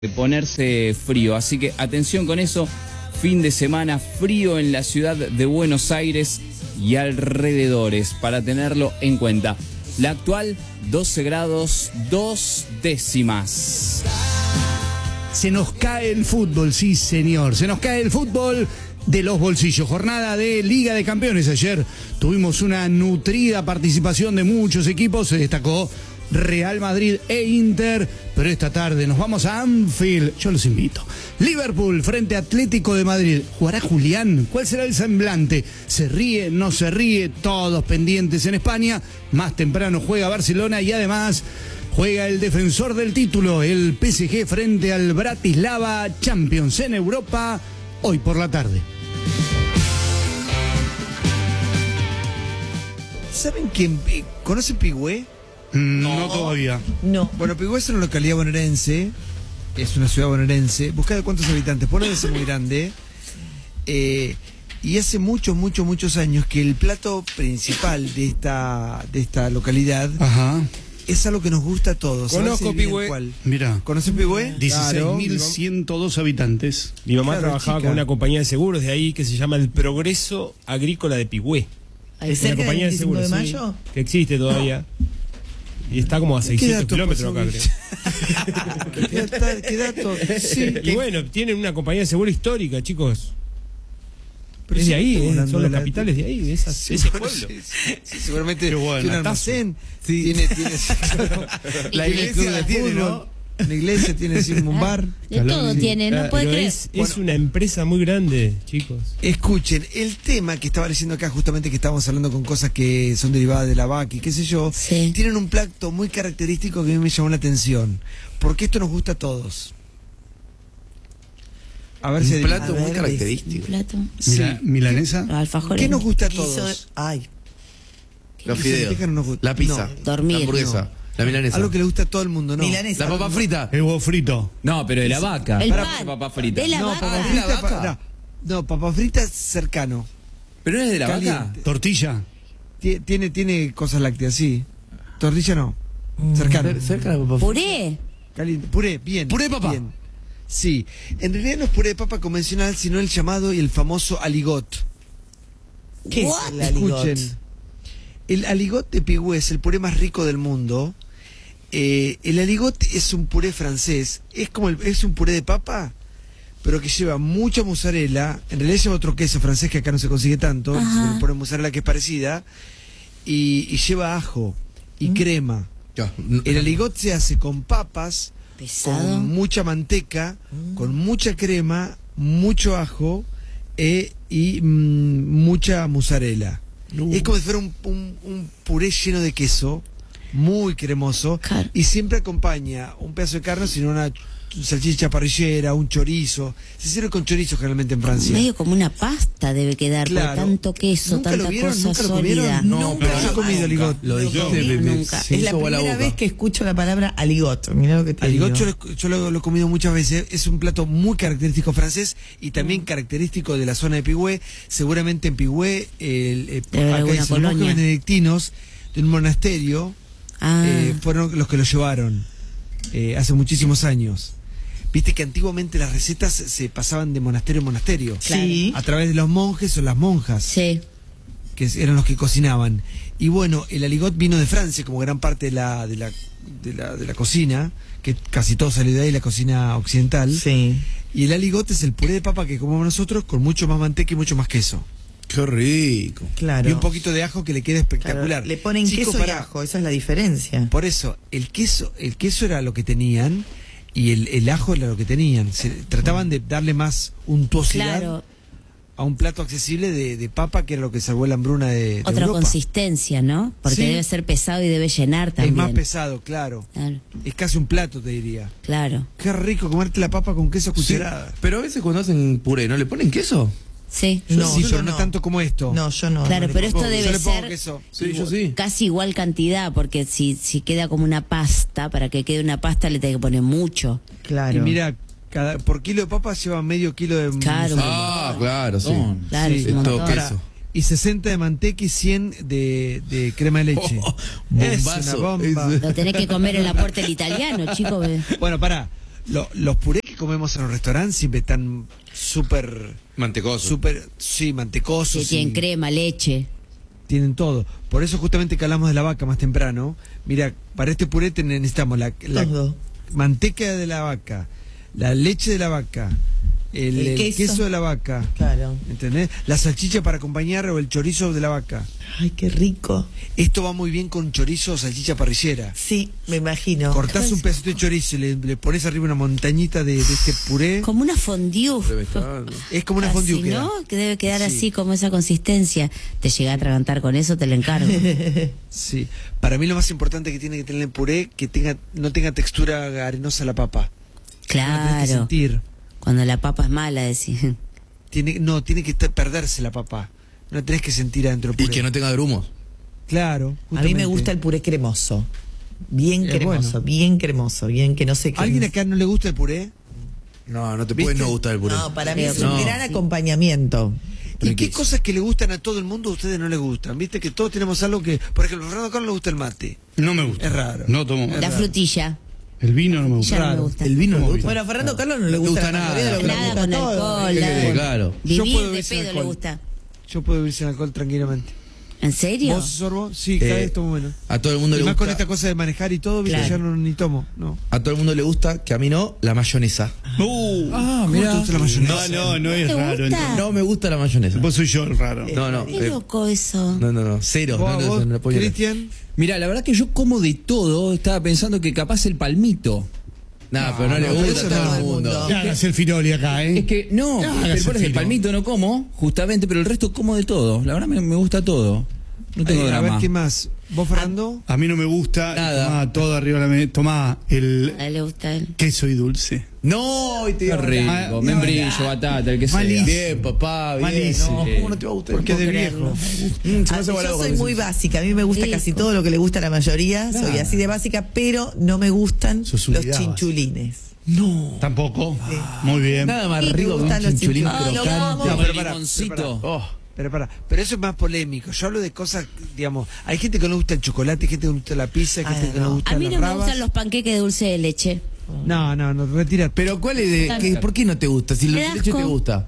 de ponerse frío, así que atención con eso. Fin de semana frío en la ciudad de Buenos Aires y alrededores, para tenerlo en cuenta. La actual, 12 grados 2 décimas. Se nos cae el fútbol, sí señor, se nos cae el fútbol de los bolsillos. Jornada de Liga de Campeones. Ayer tuvimos una nutrida participación de muchos equipos, se destacó Real Madrid e Inter, pero esta tarde nos vamos a Anfield, yo los invito. Liverpool frente a Atlético de Madrid. ¿Jugará Julián? ¿Cuál será el semblante? ¿Se ríe? ¿No se ríe? Todos pendientes en España. Más temprano juega Barcelona y además juega el defensor del título, el PSG, frente al Bratislava, Champions en Europa, hoy por la tarde. ¿Saben quién? ¿Conocen Pigüé? No todavía. No. Bueno, Pigüé es una localidad bonaerense, es una ciudad bonaerense. Busca de cuántos habitantes, por no debe ser muy grande. Y hace muchos años que el plato principal de esta localidad es algo que nos gusta a todos. Conozco Pigüé. Mira. ¿Conocen Pigüé? 16.102 habitantes. Mi mamá Claro, trabajaba chica. con una compañía de seguros de ahí que se llama el Progreso Agrícola de Pigüé. ¿Hay Una cerca del compañía de 25 de seguros, sí, mayo? que existe todavía. Y está como a 600 dato, kilómetros acá, pues, creo. ¿Qué dato? Sí. Y bueno, tienen una compañía de seguro histórica, chicos. Pero Es sí, de ahí, estamos hablando son de los capitales de ahí, de ese pueblo. Sí, seguramente Qué bueno. tiene un almacén, tiene claro, La tiene iglesia club de la tiene, fútbol, ¿no? una iglesia tiene un bar. De todo tiene, no puede Pero creer. es una empresa muy grande, chicos. Escuchen, el tema que estaba leyendo acá, justamente que estábamos hablando con cosas que son derivadas de la vaca y qué sé yo, Sí. tienen un plato muy característico que a mí me llamó la atención, porque esto nos gusta a todos. A ver si Un adivinan. plato A muy ver, característico. Plato. Milanesa. Los alfajores. ¿Qué nos gusta a Guiso, todos? ay, Los ¿Qué fideos, lentejas no nos gusta? la pizza, No. Dormir. la hamburguesa, la milanesa, Algo que le gusta a todo el mundo, ¿no? milanesa. la papa frita. El huevo frito. No, pero de la vaca. El Para pan. papa frita. De la No, vaca. papa ¿de la frita, vaca? no, papa frita es cercano. Pero no es de la vaca. Caliente. Tortilla. Tiene cosas lácteas, sí. Tortilla no. Cercano. Cerca de la papa frita. Puré. Caliente. Puré, bien. Puré de papa. Bien. Sí. En realidad no es puré de papa convencional, sino el llamado y el famoso aligot. ¿Qué What? es el aligot? Escuchen. El aligot de Pigüé es el puré más rico del mundo. El aligot es un puré francés. Es un puré de papa, pero que lleva mucha mozzarella. En realidad lleva otro queso francés que acá no se consigue tanto. Ajá. Se le pone mozzarella que es parecida. Y lleva ajo y crema. Ya, El aligot se hace con papas, Pesado. con mucha manteca, con mucha crema, mucho ajo y mucha mozzarella. Es como si fuera un puré lleno de queso, muy cremoso, Claro. y siempre acompaña un pedazo de carne, sino una salchicha parrillera, un chorizo. Se sirve con chorizo generalmente en Francia. Medio como una pasta debe quedar, Claro. por tanto queso, ¿Nunca tanta lo vieron? cosa ¿Nunca lo comieron? sólida. Nunca lo he comido aligot. Lo dijiste, Nunca. se Es la hizo agua a primera boca. vez que escucho la palabra aligot. Mirá lo que te Aligot digo. yo lo he comido muchas veces, es un plato muy característico francés y también característico de la zona de Pigüé. Seguramente en Pigüé, haber acá alguna dicen, los monjes colonia. benedictinos de un monasterio fueron los que lo llevaron hace muchísimos años. Viste que antiguamente las recetas se pasaban de monasterio en monasterio, Sí. a través de los monjes o las monjas, Sí. que eran los que cocinaban. Y bueno, el aligot vino de Francia como gran parte de la cocina, que casi todo salió de ahí, la cocina occidental. Sí. Y el aligot es el puré de papa que comemos nosotros con mucho más manteca y mucho más queso. Qué rico. Claro. Y un poquito de ajo que le queda Claro, espectacular. le ponen Chicos, queso y pará. ajo, esa es la diferencia. Por eso, el queso era lo que tenían y el ajo era lo que tenían. Trataban de darle más untuosidad Claro. a un plato accesible de papa, que era lo que salvó la hambruna de Otra Europa. consistencia, ¿no? Porque Sí. debe ser pesado y debe llenar Es también. más pesado, claro. Claro, Es casi un plato, te diría. claro. Qué rico comerte la papa con queso a Sí, cucharada. pero a veces cuando hacen puré, ¿no le ponen queso? Sí. Yo No, sí, yo pero no no. tanto como esto. No, yo no. Claro, no le pero esto pongo. debe Yo le pongo ser queso. Sí, yo sí. casi igual cantidad, porque si queda como una pasta, para que quede una pasta le tenés que poner mucho. Claro. Y mira, por kilo de papas lleva medio kilo de Claro. mozzarella. Ah, claro, sí. Claro, Sí, es un es todo montón. queso. Y 60 de manteca y 100 de crema de leche. Oh, Es bombazo. una bomba. Lo tenés que comer en la puerta del italiano, chicos. Bueno, pará. los purés que comemos en los restaurantes siempre están súper, Mantecoso. sí, mantecosos. Que tienen y crema, leche. tienen todo. Por eso justamente que hablamos de la vaca más temprano. Mira, para este puré necesitamos la Todo. manteca de la vaca, la leche de la vaca, el queso de la vaca. Claro. ¿Entendés? La salchicha para acompañar o el chorizo de la vaca. Ay, qué rico. Esto va muy bien con chorizo o salchicha parrillera. Sí, me imagino. Cortás un pedacito de chorizo y le pones arriba una montañita de este puré. Como una fondue. Es como una Así, fondue queda. ¿no? Que debe quedar Sí. así, como esa consistencia. Te llega a atragantar con eso, te lo encargo. Sí. Para mí lo más importante que tiene que tener el puré, que no tenga textura arenosa la papa. No la tenés que Claro. sentir. Cuando la papa es mala, decís. Tiene que perderse la papa. No la tenés que sentir adentro del Y puré. que no tenga grumos. Claro. A mí me justamente. gusta el puré cremoso. Bien Es cremoso, bueno. bien cremoso, bien que no sé qué. ¿Alguien acá no le gusta el puré? No, no te ¿Viste? puede no gustar el puré. No, para mí Creo es que un no. gran acompañamiento. ¿Y qué cosas que le gustan a todo el mundo a ustedes no les gustan? Viste que todos tenemos algo que... Por ejemplo, a Fernando acá no le gusta el mate. No me gusta. Es raro. No tomo Es mate. La raro. frutilla. El vino no me gusta. Ya no me Raro. gusta. El vino no me gusta. Bueno, a Fernando Carlos no le No gusta, gusta la mayoría de lo que le Nada gusta con todo. alcohol. Claro. Yo puedo Vivir de vivir sin pedo le alcohol. gusta. Yo puedo vivir sin alcohol tranquilamente. ¿En serio? ¿Vos, Sorbo? Sí, cada vez tomo menos. A todo el mundo Y le más gusta. con esta cosa de manejar y todo, viste, Claro. ya no ni tomo. No. A todo el mundo le gusta, que a mí no, la mayonesa. ¿Cómo te gusta la mayonesa? No es ¿Te raro. gusta? entonces. No me gusta la mayonesa. Vos soy yo el raro. No, Qué loco eso. no, cero. ¿Vos, no lo puedo llorar. Cristian? Mira, la verdad que yo como de todo, estaba pensando que capaz el palmito. Nah, pero no le no, gusta eso a todo no. el mundo. ¿Qué hagas el finoli acá, Es que no, hagas pero por el ejemplo, el filo. palmito no como, justamente, pero el resto como de todo. La verdad me gusta todo. No tengo A ver, drama. ¿qué más? ¿Vos, Fernando? A mí no me gusta. Nada. Tomá todo arriba de la mesa. Tomá el A él le gusta a él. queso y dulce. No, y te Qué digo, rico, membrillo, batata, el que sea. Malísimo. bien, papá, bien. Malísimo. No, ¿cómo no te va a gustar? Porque es de puedo viejo. Se me hace Ah, agua la yo boca soy cuando muy decís. básica, a mí me gusta Rico. casi todo lo que le gusta a la mayoría, soy así de básica, pero no me gustan Sos los unidad chinchulines. No. Tampoco. Muy bien. Nada más Sí, me rico que un gustan los chinchulín chinchulines. Ay, crocante. lo amo. No, Como el pero pará, limoncito. Oh. Pero eso es más polémico. Yo hablo de cosas, digamos, hay gente que no le gusta el chocolate, hay gente que no le gusta la pizza, hay gente que no le gusta A mí las no me rabas. gustan los panqueques de dulce de leche. No, retira. Pero ¿cuál es de por qué no te gusta? Si Me el da leche te asco. gusta.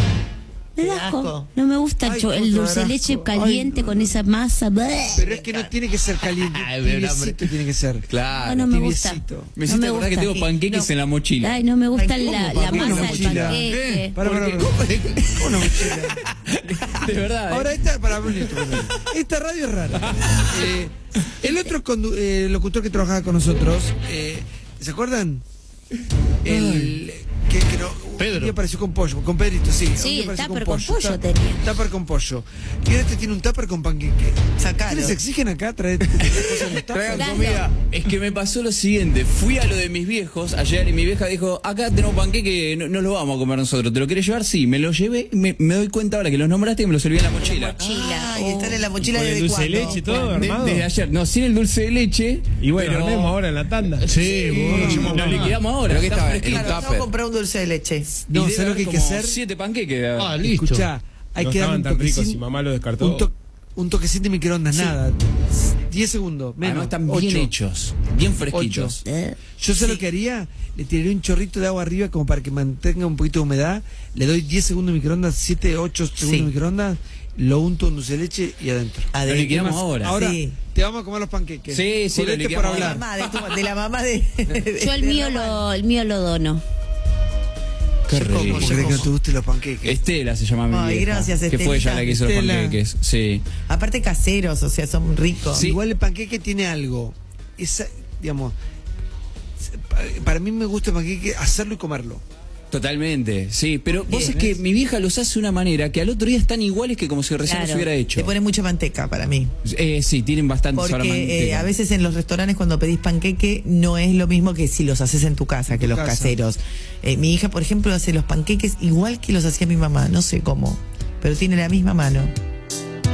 Me Qué da asco. asco. No me gusta Ay, el cómo dulce te de da leche asco. caliente Ay, con esa masa. Pero es que no tiene que ser caliente, Ay, pero no, tibiecito hombre. tiene que ser. Claro. No me gusta. tibiecito. Me No hiciste me acordar que gusta. tengo panqueques en la mochila. Ay, no me gusta Ay, la ¿cómo masa del mochila? panqueque. Para, ¿Cómo no, mochila? De verdad. Ahora esta radio es rara. El otro locutor que trabajaba con nosotros, ¿se acuerdan? El que Pedro. un día apareció con pollo, con Pedrito, sí. Sí, un día el apareció tupper con pollo ta- tenía. Tupper con pollo. Y ahora este tiene un tupper con panqueque. Sacalo. ¿Qué les exigen acá? Traer cosas en los tuppers? Traigan Claro. comida. Es que me pasó lo siguiente, fui a lo de mis viejos ayer y mi vieja dijo, acá tenemos panqueque, no lo vamos a comer nosotros, ¿te lo querés llevar? Sí, me lo llevé, me doy cuenta ahora que los nombraste y me lo serví en la mochila. Mochila. Ay, están en la mochila Con el desde dulce de cuándo. leche y todo, armado. Desde ayer, no, sin el dulce de leche. Y bueno, pero- armemos ahora en la tanda. Sí, vos. Lo liquidamos ahora. ¿Pero qué está estaba? fresquito. En Claro, tupper. no comprar un dulce de leche. No, Y debe ¿sabes lo haber que hay que como hacer? 7 panqueques. Ah, listo. Escuchá, hay No que darle estaban un tan ricos, toquecín, si mamá lo descartó. un toquecín de microondas, nada. 10 segundos, menos. Además están bien 8. hechos, bien fresquitos. Yo sé lo que haría, le tiraría un chorrito de agua arriba como para que mantenga un poquito de humedad, le doy 10 segundos de microondas, 7, 8 segundos Sí. de microondas, lo unto en dulce de leche y adentro. Lo liquidamos Además, ahora. Ahora Sí. te vamos a comer los panqueques. Sí, sí, lo Jodete liquidamos por De la hablar. mamá, de la mamá de. Yo el mío lo dono. Qué ¿Cómo rico. crees que no te gusten los panqueques? Estela se llama mi Ay, vieja, gracias, que fue ella Estelita. la que hizo los Estela. panqueques. Sí. Aparte caseros, o sea, son ricos. Sí. Igual el panqueque tiene algo. Esa, digamos, para mí me gusta el panqueque hacerlo y comerlo. Totalmente, sí. Pero vos Bien. es que mi vieja los hace de una manera que al otro día están iguales que como si recién Claro. los hubiera hecho. Le pone mucha manteca para mí. Sí, tienen bastante sabor a Porque manteca. a veces en los restaurantes cuando pedís panqueque no es lo mismo que si los haces en tu casa, que tu los casa. caseros. Mi hija, por ejemplo, hace los panqueques igual que los hacía mi mamá, no sé cómo, pero tiene la misma mano.